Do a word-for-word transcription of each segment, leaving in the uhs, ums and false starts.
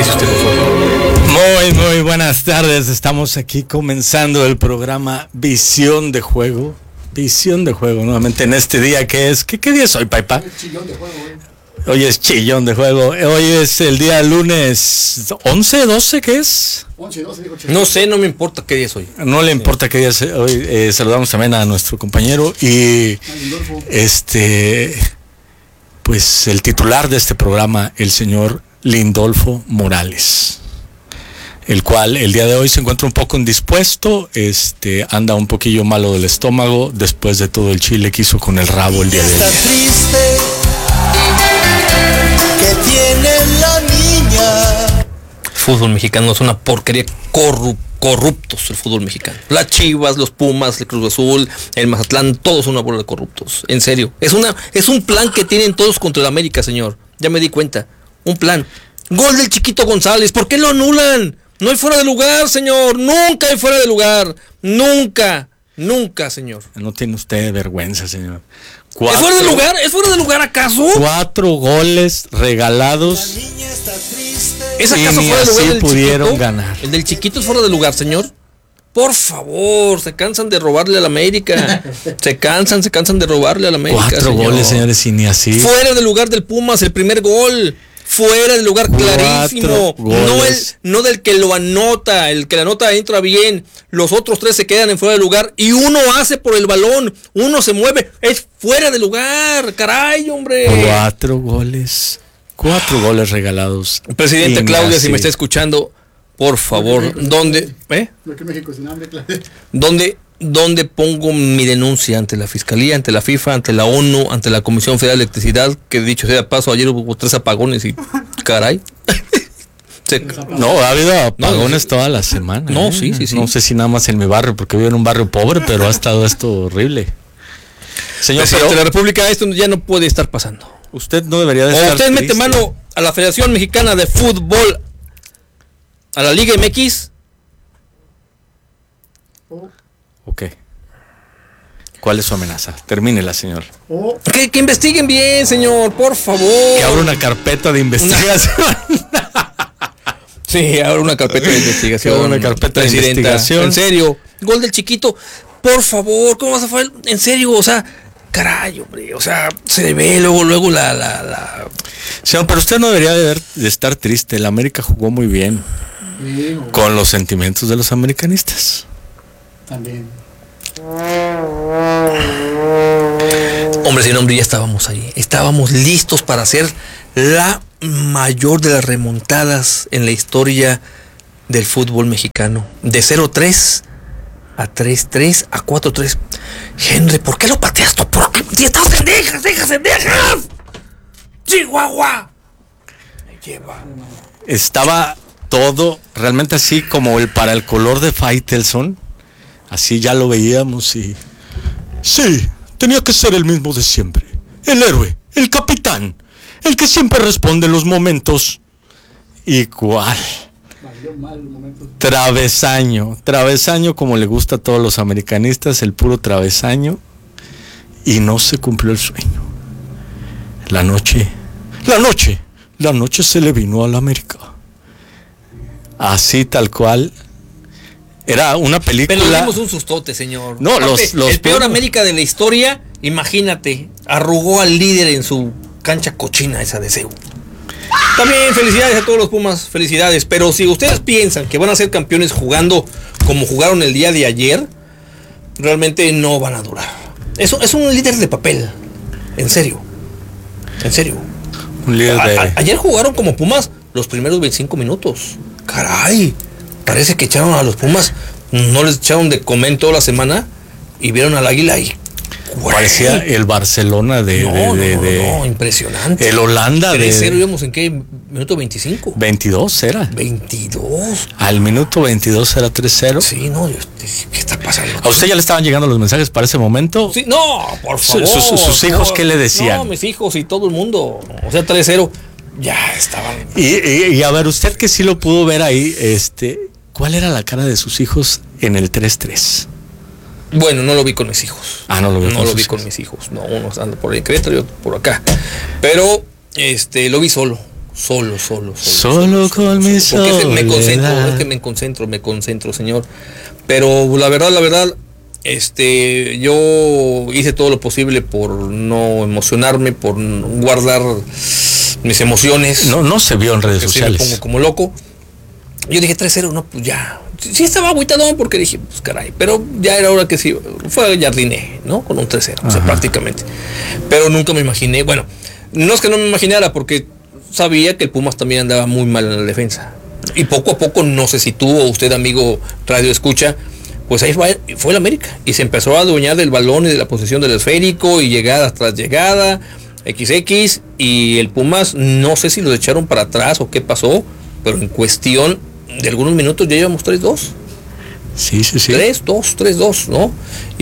dice usted, por favor? Muy, muy buenas tardes. Estamos aquí comenzando el programa Visión de Juego. Visión de Juego, nuevamente en este día que es... ¿Qué, qué día es hoy, Paipa? Es chillón de juego, ¿eh? Hoy es chillón de juego. Hoy es el día lunes once, doce, ¿qué es? once, doce, digo, chillón. No sé, no me importa qué día es hoy. No le importa qué día es hoy. Eh, saludamos también a nuestro compañero y este, pues el titular de este programa, el señor Lindolfo Morales, el cual el día de hoy se encuentra un poco indispuesto, este, anda un poquillo malo del estómago después de todo el chile que hizo con el rabo el día de ayer. Que tiene la niña. El fútbol mexicano es una porquería, corru corruptos el fútbol mexicano. Las Chivas, los Pumas, el Cruz Azul, el Mazatlán, todos son una bola de corruptos. En serio, es una es un plan que tienen todos contra el América, señor. Ya me di cuenta. Un plan. Gol del Chiquito González, ¿por qué lo anulan? No hay fuera de lugar, señor. Nunca hay fuera de lugar. Nunca. Nunca, señor. No tiene usted vergüenza, señor. Cuatro, ¿Es fuera de lugar? ¿Es fuera de lugar acaso? Cuatro goles regalados. ¿Es acaso fuera de lugar del pudieron Chiquito? ganar. ¿El del Chiquito es fuera de lugar, señor? Por favor, se cansan de robarle a la América. Se cansan, se cansan de robarle a la América. Cuatro señor. goles, señores, y ni así. Fuera del lugar del Pumas, el primer gol. Fuera del lugar clarísimo. No, el, no del que lo anota. El que la anota entra bien. Los otros tres se quedan en fuera de lugar. Y uno hace por el balón. Uno se mueve. Es fuera de lugar. Caray, hombre. Cuatro goles. Cuatro goles regalados. Presidente Claudia, si me está escuchando, por favor, ¿dónde? ¿Eh? Lo que México sin hambre, Claudia. ¿Dónde? ¿Dónde pongo mi denuncia? ¿Ante la Fiscalía, ante la FIFA, ante la ONU, ante la Comisión Federal de Electricidad? Que dicho sea de paso, ayer hubo tres apagones y caray. Se, no, ha habido apagones no, toda la semana. No, ¿eh? sí, sí, sí. No sé si nada más en mi barrio, porque vivo en un barrio pobre, pero ha estado esto horrible. Señor presidente de la República, esto ya no puede estar pasando. Usted no debería de o estar usted triste. Mete mano a la Federación Mexicana de Fútbol, a la Liga M X. Oh. Ok. ¿Cuál es su amenaza? Termínela, señor. Oh. Que, que investiguen bien, señor, por favor. Que abra una carpeta de investigación. Una... sí, abra una carpeta de investigación. Que abra una carpeta Presidenta, de investigación. En serio, gol del Chiquito. Por favor, ¿cómo vas a fallar? En serio, o sea, caray, hombre, o sea, se ve luego, luego la, la, la... Señor, pero usted no debería de, ver, de estar triste. El América jugó muy bien. Sí, con los sentimientos de los americanistas. También. Hombre, sin hombre, ya estábamos ahí. Estábamos listos para hacer la mayor de las remontadas en la historia del fútbol mexicano. De cero tres a tres tres a cuatro tres. Henry, ¿por qué lo pateas tú? ¿Por qué? Si estás en dejas, dejas en dejas. Chihuahua. Me lleva. Estaba todo realmente así como el para el color de Faitelson. Así ya lo veíamos y... Sí, tenía que ser el mismo de siempre. El héroe, el capitán, el que siempre responde en los momentos. ¿Y cuál? Travesaño, travesaño como le gusta a todos los americanistas, el puro travesaño. Y no se cumplió el sueño. La noche, la noche, la noche se le vino a la América. Así tal cual. Era una película. Pero le dimos un sustote, señor. No, Aparte, los, los el peor pueblos. América de la historia, imagínate, arrugó al líder en su cancha cochina esa de C E U. También felicidades a todos los Pumas, felicidades. Pero si ustedes piensan que van a ser campeones jugando como jugaron el día de ayer, realmente no van a durar. Eso es un líder de papel. En serio. En serio. Un líder a, de... a, ayer jugaron como Pumas los primeros veinticinco minutos. Caray. Parece que echaron a los Pumas, no les echaron de comer toda la semana y vieron al Águila y... Güey. Parecía el Barcelona de... No, de, no, de, no, de no, impresionante. El Holanda de... tres cero íbamos en qué, minuto veinticinco. veintidós era. veintidós. Al minuto veintidós era tres cero. Sí, no, ¿qué está pasando? ¿A usted ya le estaban llegando los mensajes para ese momento? Sí, no, por favor. Su, su, ¿Sus hijos no, qué le decían? No, mis hijos y todo el mundo. O sea, tres cero. Ya estaban... Y, y, y a ver, usted que sí lo pudo ver ahí, este... ¿Cuál era la cara de sus hijos en el tres tres? Bueno, no lo vi con mis hijos. Ah, no lo vi, no con, lo sus vi hijos. con mis hijos. No, uno anda por ahí en Querétaro y otro por acá. Pero este lo vi solo. Solo, solo, solo. Solo con mi Porque es que me concentro, soledad. es que me concentro, me concentro, señor. Pero la verdad, la verdad, este, yo hice todo lo posible por no emocionarme, por guardar mis emociones. No, no se vio en redes que sí me sociales. pongo como loco. Yo dije tres cero, no, pues ya. Sí estaba agüitadón porque dije, pues caray, pero ya era hora que sí, fue Jardiné, ¿no? Con un tres cero, o sea, prácticamente. Pero nunca me imaginé, bueno, no es que no me imaginara, porque sabía que el Pumas también andaba muy mal en la defensa. Y poco a poco, no sé si tú o usted, amigo Radio Escucha, pues ahí fue, fue el América. Y se empezó a adueñar del balón y de la posesión del esférico, y llegada tras llegada, equis equis, y el Pumas, no sé si los echaron para atrás o qué pasó, pero en cuestión de algunos minutos ya llevamos tres dos. Sí, sí, sí. tres dos, tres dos, ¿no?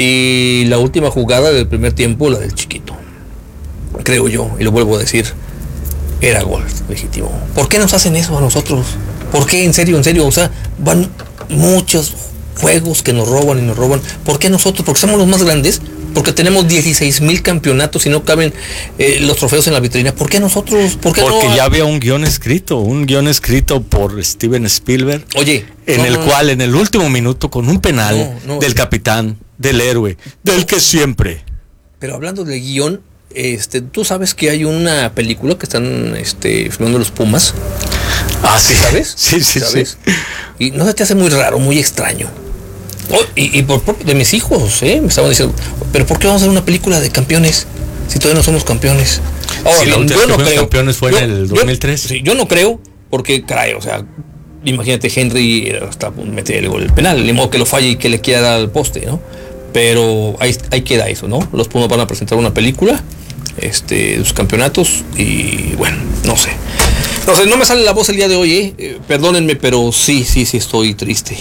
Y la última jugada del primer tiempo, la del Chiquito, creo yo, y lo vuelvo a decir, era gol legítimo. ¿Por qué nos hacen eso a nosotros? ¿Por qué? En serio, en serio, o sea, van muchos juegos que nos roban y nos roban. ¿Por qué nosotros? Porque somos los más grandes, porque tenemos dieciséis mil campeonatos y no caben eh, los trofeos en la vitrina. ¿Por qué nosotros? ¿Por qué Porque no? ya había un guión escrito, un guión escrito por Steven Spielberg, Oye, en no, el no, cual en el último minuto, con un penal No, no. del capitán, del héroe, del que siempre. pero hablando de guión, este, tú sabes que hay una película que están este, filmando los Pumas, Ah, sí. ¿sabes? Sí, sí, ¿Sabes? sí. Y no se te hace muy raro, muy extraño. Oh, y, y por propio de mis hijos, ¿eh? Me estaban diciendo, pero ¿por qué vamos a hacer una película de campeones si todavía no somos campeones? Ahora, Sí, la bien, última yo vez no que fuimos creo. campeones fue en el dos mil tres. Sí, yo no creo, porque caray, o sea, imagínate, Henry hasta meter el gol penal, ni modo que lo falle y que le quiera dar al poste, ¿no? Pero ahí, ahí queda eso, ¿no? Los Pumas van a presentar una película, este, de sus campeonatos, y bueno, no sé. No sé, no me sale la voz el día de hoy, ¿eh? Eh, perdónenme, pero sí, sí, sí estoy triste.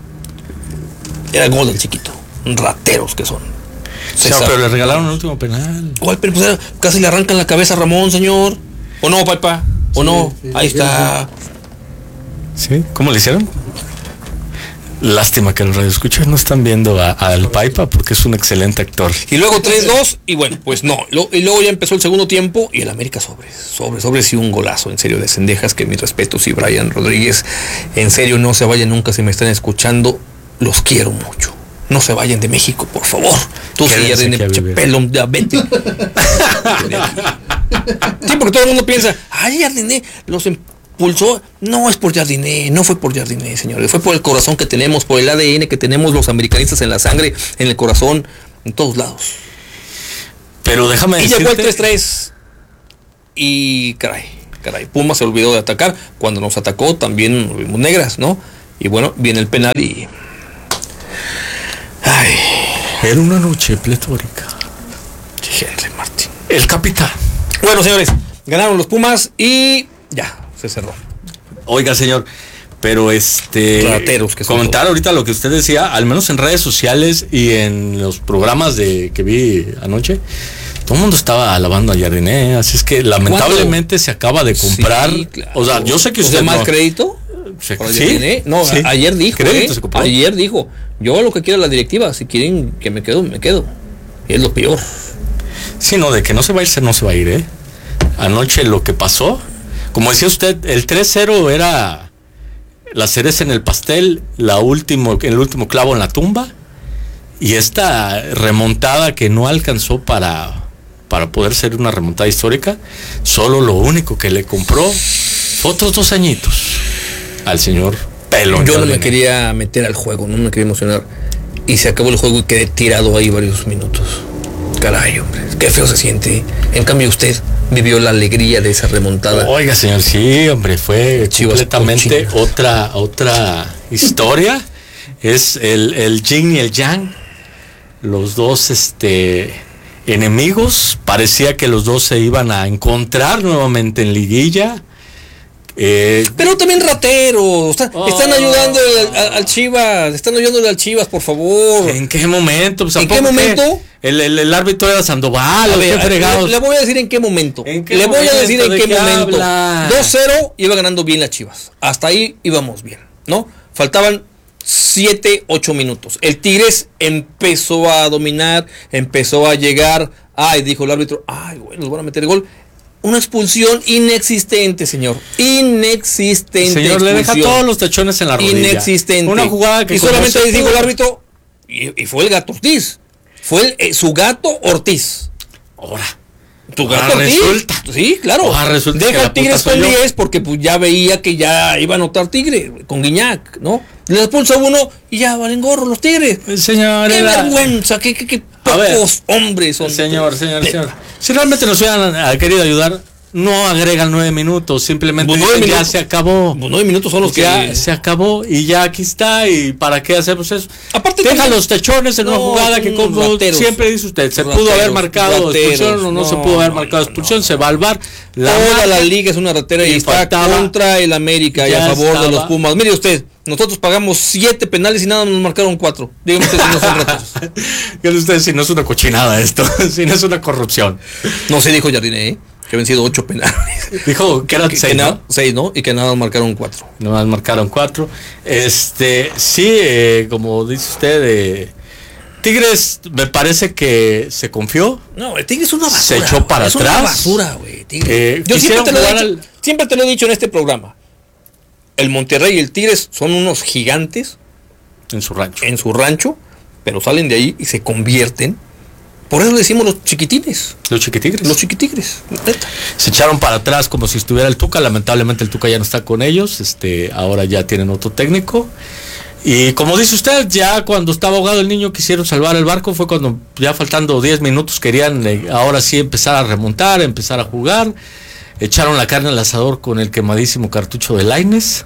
Era el gol del Chiquito. Rateros que son. Sí, no, pero le regalaron el último penal. ¿Cuál? Pero pues, casi le arrancan la cabeza a Ramón, señor. ¿O no, papá? ¿O Sí, no? sí, Ahí sí, está. ¿Sí? ¿Cómo le hicieron? Lástima que el radio escucha no están viendo a- al Paipa porque es un excelente actor. Y luego tres dos, y bueno, pues no. Lo- y luego ya empezó el segundo tiempo y el América sobre, sobre, sobre, sí, un golazo, en serio, de Cendejas, que mis respetos, y Brian Rodríguez, en serio, no se vayan nunca si me están escuchando, los quiero mucho. No se vayan de México, por favor. Tú sí, Quédense ya de aquí a vivir. pelón, ya vete. Sí, porque todo el mundo piensa, ay, Jardiné los impulsó. No es por Jardiné, no fue por Jardiné, señores. Fue por el corazón que tenemos, por el A D N que tenemos los americanistas en la sangre, en el corazón, en todos lados. Pero déjame Y decirte... llegó el tres tres. Y caray, caray, Puma se olvidó de atacar. Cuando nos atacó también nos vimos negras, ¿no? Y bueno, viene el penal y... Ay, Era una noche pletórica. Henry Martín. El capitán. Bueno, señores, ganaron los Pumas y ya, se cerró. Oiga, señor, pero este... Rateros que son comentar todos. ahorita lo que usted decía, al menos en redes sociales y en los programas de que vi anoche, todo el mundo estaba alabando a Jardiné, así es que lamentablemente se acaba de comprar. Sí, claro. O sea, yo sé que ¿O usted sea, más no- crédito? Se- Para sí, Jardiné. No, sí. a- ayer dijo, Crédito ¿eh? se compró. Ayer dijo, yo lo que quiero es la directiva, si quieren que me quedo, me quedo. Y es lo peor. Sí, no, de que no se va a irse, no se va a ir, ¿eh? Anoche lo que pasó, como decía usted, el tres cero era la cereza en el pastel, la último, el último clavo en la tumba, y esta remontada que no alcanzó para, para poder ser una remontada histórica, solo lo único que le compró fue otros dos añitos al señor Pelón. Yo no me Jardiné. quería meter al juego, no me quería emocionar. Y se acabó el juego y quedé tirado ahí varios minutos. Caray, hombre, qué feo se siente. En cambio, usted vivió la alegría de esa remontada. Oiga, señor, sí, hombre, fue Chivas completamente cochinas. otra otra historia. Es el, el yin y el yang. Los dos este, enemigos. Parecía que los dos se iban a encontrar nuevamente en liguilla. Eh, Pero también rateros. Está- Oh. Están ayudando al, al- al Chivas. Están ayudando al Chivas, por favor. ¿En qué momento? Pues, ¿a ¿En qué poco momento? El, el, el árbitro era Sandoval. A ¿O ver, qué fregados? le, le voy a decir en qué momento. ¿En qué le voy a momento? decir en ¿De qué qué momento. habla? dos cero iba ganando bien las Chivas. Hasta ahí íbamos bien, ¿no? Faltaban siete, ocho minutos. El Tigres empezó a dominar, empezó a llegar. Ay, dijo el árbitro, ay, güey, nos van a meter gol. una expulsión inexistente, señor. Inexistente. Señor, le deja todos los tachones en la rodilla. Inexistente. Una jugada que y solamente le dijo el árbitro, y, y fue el gato Ortiz. Fue el, eh, su gato Ortiz. Ahora. Tu gato Ahora Ortiz. resulta. Sí, claro. Ahora resulta Deja que a la Tigres puta soy con yo. diez porque pues ya veía que ya iba a anotar Tigre con Guiñac, ¿no? Le expulsa uno y ya valen gorro los Tigres. Señor, Qué era- vergüenza, qué, qué, qué A ver, pocos hombres son. Señor, señor, señor. Si realmente nos hubieran ah, querido ayudar, no agregan nueve minutos, simplemente Pues dicen, nueve ya minutos. se acabó. Pues nueve minutos son los Ya que. se acabó y ya aquí está. ¿Y para qué hacemos eso? Aparte Deja también- los tachones en una No, jugada son que, unos como rateros. siempre dice usted, se Rateros, pudo haber marcado rateros. expulsión o no, No, se pudo haber no, marcado no, expulsión, no. se va al VAR. La Toda marca- la liga es una ratera y, y está faltaba- contra el América y ya a favor estaba- de los Pumas. Mire usted, nosotros pagamos siete penales y nada nos marcaron cuatro. Dígame usted si no son rateros. Dígale usted si no es una cochinada esto, si no es una corrupción. No se dijo Jardiné, ¿eh? Que habían sido ocho penales. Dijo que eran Que- seis, que ¿no? nada- seis, ¿no? Y que nada nos marcaron cuatro. Nomás marcaron cuatro. Este, sí, eh, como dice usted, eh, Tigres me parece que se confió. No, el Tigre es una basura. Se echó para es atrás. una basura, güey. Tigre. Eh, Yo siempre quisieron te, lo he jugar dicho, al- siempre te lo he dicho en este programa. El Monterrey y el Tigres son unos gigantes En su rancho. en su rancho, pero salen de ahí y se convierten. Por eso le decimos los chiquitines, Los chiquitigres. los chiquitigres. Neta. Se echaron para atrás como si estuviera el Tuca. Lamentablemente el Tuca ya no está con ellos. Este, ahora ya tienen otro técnico. Y como dice usted, ya cuando estaba ahogado el niño quisieron salvar el barco. Fue cuando ya faltando diez minutos querían eh, ahora sí empezar a remontar, empezar a jugar. Echaron la carne al asador con el quemadísimo cartucho de Lainez.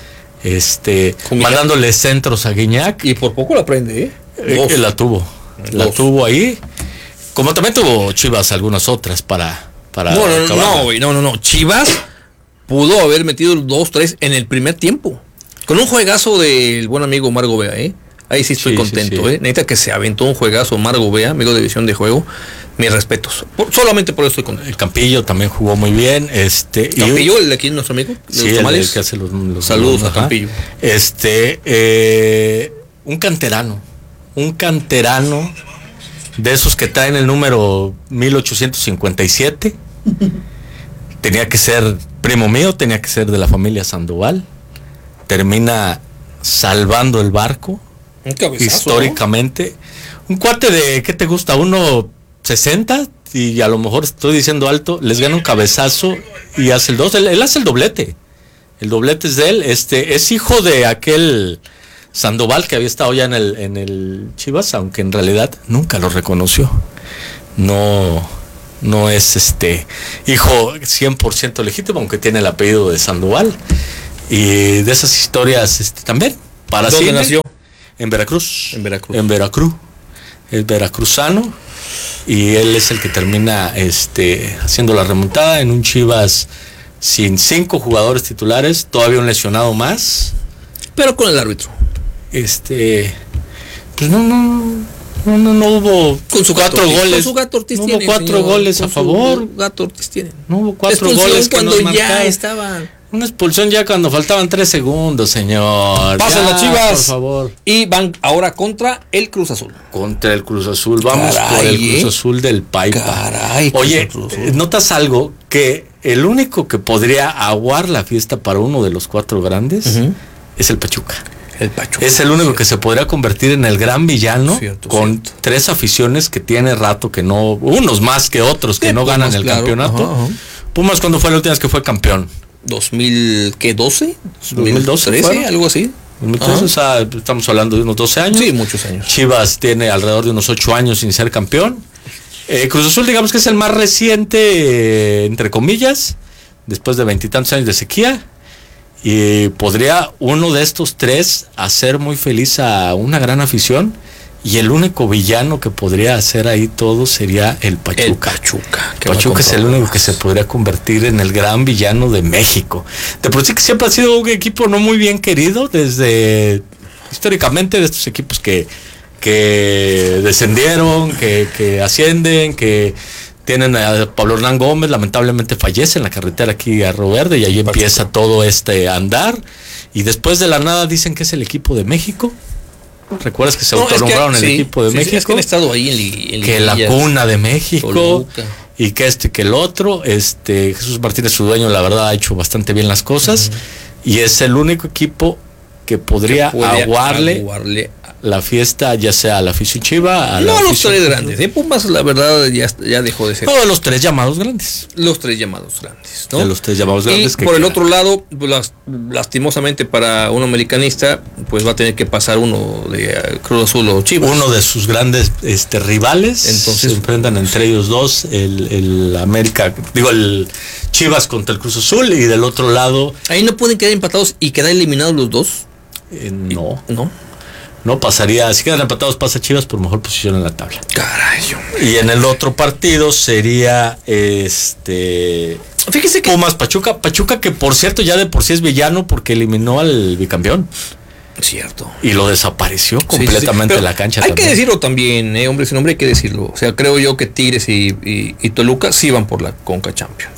Este, Con Guiñac. mandándole centros a Guiñac. Y por poco la prende, ¿eh? Eh, Dos. que la tuvo. La Dos. tuvo ahí. Como también tuvo Chivas algunas otras para. para No, no, no, acabarla. no, güey, no, no, no. Chivas pudo haber metido el dos tres en el primer tiempo. Con un juegazo del buen amigo Margo Vea, ¿eh? Ahí sí estoy Sí, sí, contento, sí. ¿eh? Neta que se aventó un juegazo Margo Vea, amigo de visión de juego. Mis respetos. Por- solamente por eso estoy contento. El Campillo también jugó muy bien. Este, y- Campillo, el de aquí nuestro amigo, de sí, los el, tamales. el que hace los, los- Saludos a ajá. Campillo. Este, eh, un canterano, un canterano de esos que traen el número mil ochocientos cincuenta y siete. Tenía que ser primo mío, tenía que ser de la familia Sandoval. Termina salvando el barco Un cabezazo, históricamente. Un cuate de, ¿qué te gusta? uno sesenta y a lo mejor estoy diciendo alto, les gana un cabezazo y hace el dos. Él, él hace el doblete. El doblete es de él. Este, es hijo de aquel Sandoval que había estado ya en el, en el Chivas, aunque en realidad nunca lo reconoció. No, no es este hijo cien por ciento legítimo, aunque tiene el apellido de Sandoval. Y de esas historias este, también. Para ¿Dónde cine, nació? En Veracruz. En Veracruz. En Veracruz. Es veracruzano. Y él es el que termina este, haciendo la remontada en un Chivas sin cinco jugadores titulares, todavía un lesionado más. Pero con el árbitro. Este. Pues no, no. No, no, no hubo Con su cuatro gato Ortiz, goles. Con su gato Ortiz no tienen, hubo cuatro señor. goles Con a su favor. Gato Ortiz tienen. No hubo cuatro Expulsión goles que cuando nos ya marcaron. estaban. Una expulsión ya cuando faltaban tres segundos, señor. Pasan Ya, las Chivas. por favor. Y van ahora contra el Cruz Azul. Contra el Cruz Azul. Vamos Caray, por el ¿eh? Cruz Azul del Paipa. Caray, Oye, Cruz Azul. eh, ¿notas algo? Que el único que podría aguar la fiesta para uno de los cuatro grandes Ujú. es el Pachuca. El Pachuca. Es el único que se podría convertir en el gran villano Cierto, con cierto. tres aficiones que tiene rato que no, unos más que otros que Sí, no Pumas, ganan el claro. campeonato. Ajá, ajá. Pumas, ¿cuándo fue la última vez que fue campeón? dos mil doce, dos mil doce trece, fueron. algo así. dos mil trece, o sea, estamos hablando de unos doce años. Sí, muchos años. Chivas tiene alrededor de unos ocho años sin ser campeón. Eh, Cruz Azul, digamos que es el más reciente, eh, entre comillas, después de veintitantos años de sequía. Y podría uno de estos tres hacer muy feliz a una gran afición. Y el único villano que podría hacer ahí todo sería el Pachuca. El Pachuca. que va Pachuca con es el todo. único que se podría convertir en el gran villano de México. De por sí que siempre ha sido un equipo no muy bien querido desde históricamente, de estos equipos que, que descendieron, que, que ascienden, que tienen a Pablo Hernán Gómez, lamentablemente fallece en la carretera aquí a Río Verde y ahí empieza todo este andar. Y después de la nada dicen que es el equipo de México. ¿Recuerdas que se No, es que- autonombraron el sí, equipo de sí, sí, México? es que han estado ahí en, li- en que la liguillas. cuna de México. Toluca. y que este que el otro. Este Jesús Martínez, su dueño, la verdad ha hecho bastante bien las cosas, uh-huh. y es el único equipo que podría aguarle, aguarle la fiesta, ya sea a la afición Chiva, a no la los tres grandes. ¿eh? Pumas, la verdad, ya, ya dejó de ser. Todos los tres llamados grandes. Los tres llamados grandes, ¿no? De los tres llamados grandes. Y que por queda. El otro lado, las, lastimosamente para un americanista, pues va a tener que pasar uno de Cruz Azul o Chivas. Uno de sus grandes este, rivales. Entonces se enfrentan entre ellos dos, el, el América, digo, el Chivas contra el Cruz Azul, y del otro lado. Ahí no pueden quedar empatados y quedar eliminados los dos. Eh, no. No. No pasaría, si quedan empatados pasa Chivas por mejor posición en la tabla. Caray, y en el otro partido sería este fíjese que Pumas Pachuca, Pachuca que por cierto ya de por sí es villano porque eliminó al bicampeón. Cierto. Y lo desapareció completamente de la cancha. Hay también. que decirlo también, eh, hombre sin nombre, hay que decirlo. O sea, creo yo que Tigres y, y, y Toluca sí van por la Conca Champions.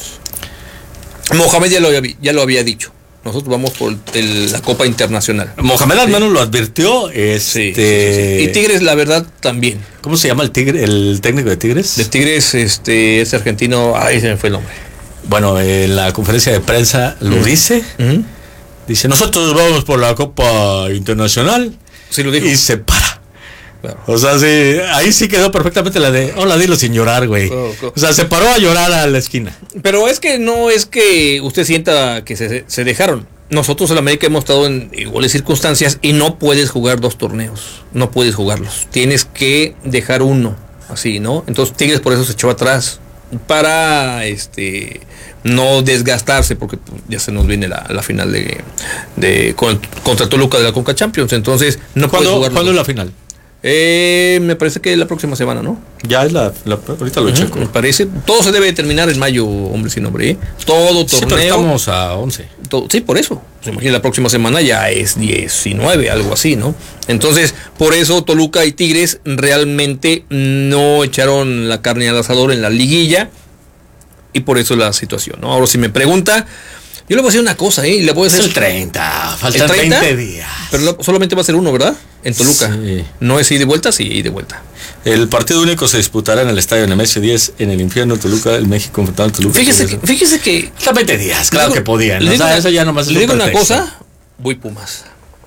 Mohamed ya lo había, ya lo había dicho. Nosotros vamos por el, la Copa Internacional. Mohamed al menos lo advirtió. Este... Sí, sí, sí, sí. Y Tigres, la verdad, también. ¿Cómo se llama el tigre, el técnico de Tigres? De Tigres, este, es argentino. Ay, se me fue el nombre. Bueno, en la conferencia de prensa lo uh-huh. dice. Uh-huh. Dice, nosotros vamos por la Copa Internacional. Sí, lo dijo. Y se para. Claro. O sea, sí, ahí sí quedó perfectamente la de, hola, dilo sin llorar, güey. Oh, oh. O sea, se paró a llorar a la esquina. Pero es que no es que usted sienta que se, se dejaron. Nosotros en América hemos estado en iguales circunstancias y no puedes jugar dos torneos. No puedes jugarlos. Tienes que dejar uno, así, ¿no? Entonces Tigres por eso se echó atrás. Para este no desgastarse, porque ya se nos viene la, la final de, de con, contra Toluca de la Conca Champions. Entonces, no puedes jugar. ¿Cuándo es la final? Eh, me parece que la próxima semana, ¿no? Ya es la, la ahorita lo uh-huh, checo. Me parece, todo se debe terminar en mayo, hombre sin nombre, ¿eh? Todo torneo. Sí, pero estamos a once. Todo, sí, por eso. Se imagina la próxima semana ya es diecinueve, algo así, ¿no? Entonces, por eso Toluca y Tigres realmente no echaron la carne al asador en la liguilla y por eso la situación, ¿no? Ahora si me pregunta, yo le voy a decir una cosa, ¿eh? Y le voy a decir el treinta, faltan veinte días. Pero lo, solamente va a ser uno, ¿verdad? En Toluca. Sí. ¿No es ida y vuelta? Sí, ida y vuelta. El partido único se disputará en el estadio Nemesio diez, en el infierno Toluca, el México enfrentado al Toluca. Fíjese que, fíjese que... Faltan veinte días, claro digo, que podían. Le digo, o sea, una, eso ya nomás le digo una cosa, voy Pumas.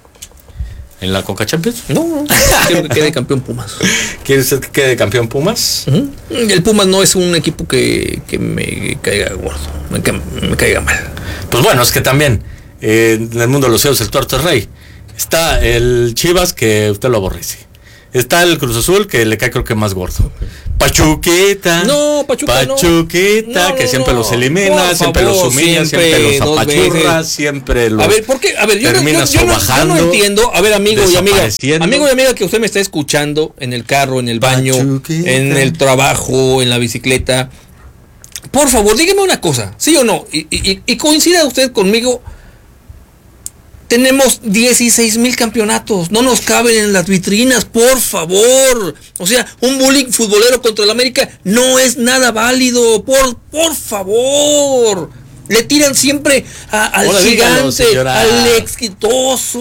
¿En la Conca Champions? No, no, quiero que quede campeón Pumas. ¿Quiere usted que quede campeón Pumas? Uh-huh. El Pumas no es un equipo que, que me caiga gordo, me, que me caiga mal. Pues bueno, es que también eh, en el mundo de los cielos el tuerto es rey. Está el Chivas, que usted lo aborrece. Está el Cruz Azul, que le cae creo que más gordo. Pachuquita. No, Pachuca Pachuquita, no. No, que no, siempre no. los elimina, Por siempre favor, los humilla, siempre, siempre los apachurra, siempre los A ver, ¿por qué? A ver, yo, termina yo, yo, no, yo no entiendo. A ver, amigo y amiga. Amigo y amiga que usted me está escuchando en el carro, en el baño, Pachuquita, en el trabajo, en la bicicleta. Por favor, dígame una cosa, ¿sí o no? Y, y, y coincida usted conmigo. Tenemos dieciséis mil campeonatos, no nos caben en las vitrinas, por favor. O sea, un bullying futbolero contra el América no es nada válido, por, por favor. Le tiran siempre a, al Hola, gigante, dígalo, al exitoso.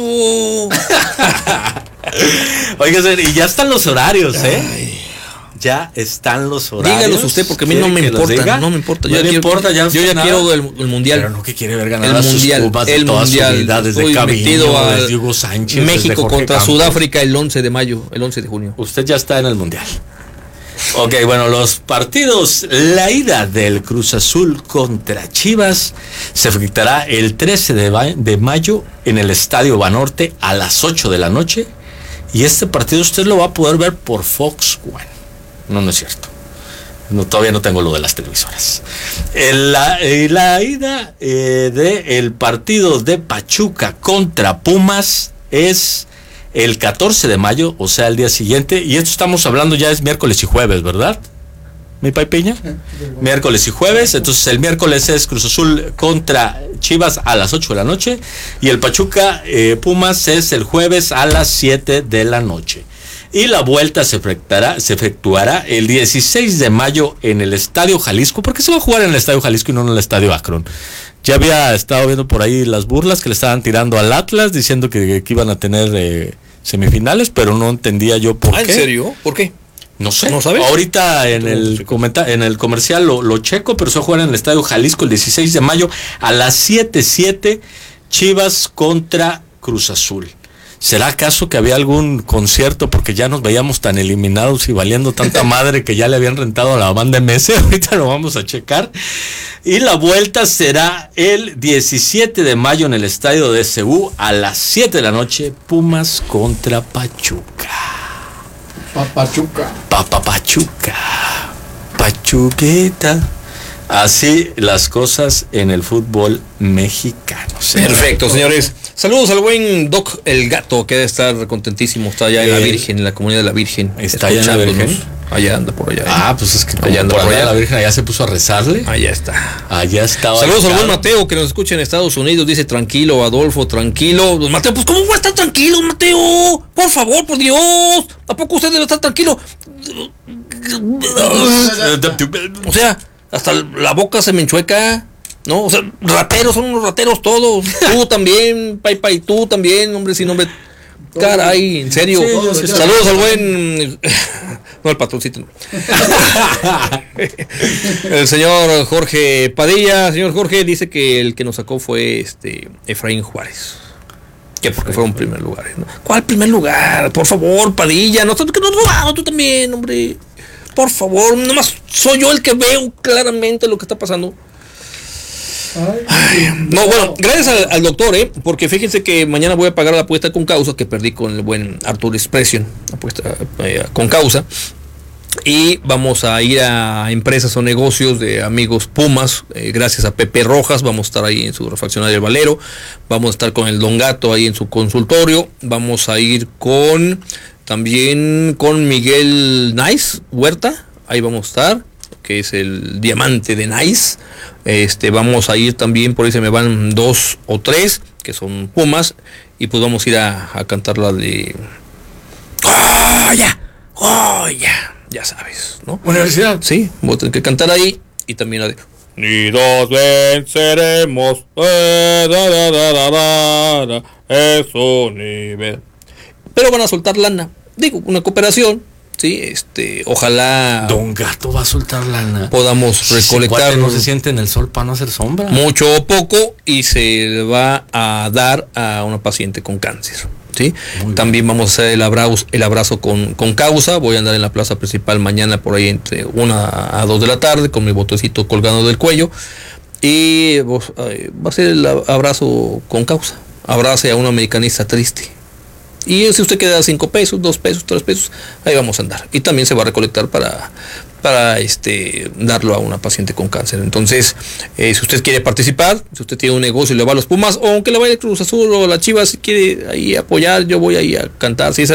Oiga, y ya están los horarios, ¿eh? Ay. Ya están los horarios. Dígalos usted, porque a mí no me importa, no me importa. Yo no ya quiero, importa, ya yo ya nada. quiero el, el mundial. Pero no que quiere ver ganar el mundial, sus Pumas el de mundial. Desde Caviño, desde Hugo Sánchez, México desde contra Campos. Sudáfrica el once de mayo, el once de junio. Usted ya está en el mundial. Ok, bueno, los partidos, la ida del Cruz Azul contra Chivas se efectuará el trece de mayo en el Estadio Banorte a las ocho de la noche. Y este partido usted lo va a poder ver por Fox One. No, no es cierto. No, todavía no tengo lo de las televisoras. El, la, eh, la ida eh, del partido de Pachuca contra Pumas es el catorce de mayo, o sea, el día siguiente. Y esto estamos hablando ya es miércoles y jueves, ¿verdad? ¿Mi Pai Piña? Miércoles y jueves. Entonces el miércoles es Cruz Azul contra Chivas a las ocho de la noche. Y el Pachuca eh, Pumas es el jueves a las siete de la noche. Y la vuelta se efectuará, se efectuará el dieciséis de mayo en el Estadio Jalisco. ¿Por qué se va a jugar en el Estadio Jalisco y no en el Estadio Akron? Ya había estado viendo por ahí las burlas que le estaban tirando al Atlas, diciendo que, que iban a tener eh, semifinales, pero no entendía yo por ¿Ah, qué. ¿En serio? ¿Por qué? No sé, ¿No sabes? ahorita en el, comenta en el comercial lo, lo checo, pero se va a jugar en el Estadio Jalisco el dieciséis de mayo a las siete siete, Chivas contra Cruz Azul. ¿Será acaso que había algún concierto? Porque ya nos veíamos tan eliminados y valiendo tanta madre que ya le habían rentado a la banda M S. Ahorita lo vamos a checar. Y la vuelta será el diecisiete de mayo en el estadio de C U a las siete de la noche. Pumas contra Pachuca. Papachuca. Papa Pachuca. Pachuquita. Así las cosas en el fútbol mexicano. Perfecto, señores. Saludos al buen Doc El Gato, que debe estar contentísimo. Está allá en la Virgen, en la comunidad de la Virgen. ¿Está allá en la Virgen? Allá anda por allá. Ah, pues es que allá anda por por allá allá. La Virgen allá se puso a rezarle. Allá está. Allá estaba. Saludos al buen Mateo, que nos escucha en Estados Unidos. Dice, tranquilo, Adolfo, tranquilo. Mateo, pues ¿cómo va a estar tranquilo, Mateo? Por favor, por Dios. ¿A poco usted debe estar tranquilo? O sea, hasta la boca se me enchueca. No, o sea, rateros, son unos rateros todos. Tú también, Paipa, y tú también, hombre, sin nombre. Caray, en serio. Sí, yo sí, Saludos sí. al buen. No, el patroncito. No. El señor Jorge Padilla. Señor Jorge dice que el que nos sacó fue este Efraín Juárez. Que porque fue un primer lugar. ¿No? ¿Cuál primer lugar? Por favor, Padilla. No, que no, no, tú también, hombre. Por favor, nomás soy yo el que veo claramente lo que está pasando. Ay, no, bueno, gracias al, al doctor, ¿eh? Porque fíjense que mañana voy a pagar la apuesta con causa que perdí con el buen Arthur Expression, apuesta eh, con causa. Y vamos a ir a empresas o negocios de amigos Pumas, eh, gracias a Pepe Rojas. Vamos a estar ahí en su refaccionario Valero. Vamos a estar con el Don Gato ahí en su consultorio. Vamos a ir con también con Miguel Nice Huerta. Ahí vamos a estar, que es el diamante de Nice. Este, vamos a ir también, por ahí se me van dos o tres, que son Pumas, y pues vamos a ir a, a cantar la de ¡Oh, ya! ¡Oh, ya! Ya sabes, ¿no? Universidad. Sí, voy a tener que cantar ahí, y también la de Unidos venceremos, da, da, da, da, da, da, es un nivel. Pero van a soltar lana, digo, una cooperación. Sí, este, ojalá Don Gato va a soltar lana. podamos recolectar. Si no se siente en el sol para no hacer sombra. Mucho o poco, y se le va a dar a una paciente con cáncer. ¿Sí? También vamos a hacer el abrazo, el abrazo con, con causa. Voy a andar en la plaza principal mañana por ahí entre una a dos de la tarde con mi botecito colgando del cuello. Y pues, eh, va a ser el abrazo con causa. Abrace a una americanista triste. Y si usted queda cinco pesos, dos pesos, tres pesos, ahí vamos a andar. Y también se va a recolectar para, para este, darlo a una paciente con cáncer. Entonces, eh, si usted quiere participar, si usted tiene un negocio y le va a los Pumas, o aunque le vaya el Cruz Azul o la Chivas, si quiere ahí apoyar, yo voy ahí a cantar. Si es